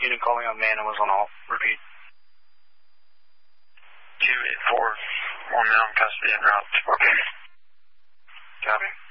Unit calling on man and was on hold. Repeat. 284, 1 male in custody en route. Okay. Copy.